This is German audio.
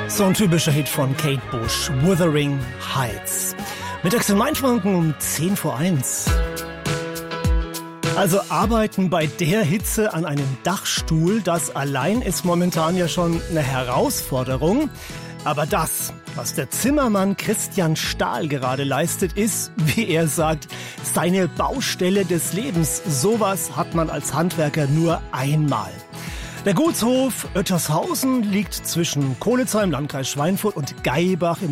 So ein typischer Hit von Kate Bush, Wuthering Heights. Mittags in Mainfranken um 10 vor 1. Also arbeiten bei der Hitze an einem Dachstuhl, das allein ist momentan ja schon eine Herausforderung. Aber das, was der Zimmermann Christian Stahl gerade leistet, ist, wie er sagt, seine Baustelle des Lebens. Sowas hat man als Handwerker nur einmal. Der Gutshof Oettershausen liegt zwischen Kohlitzer im Landkreis Schweinfurt und Gaibach im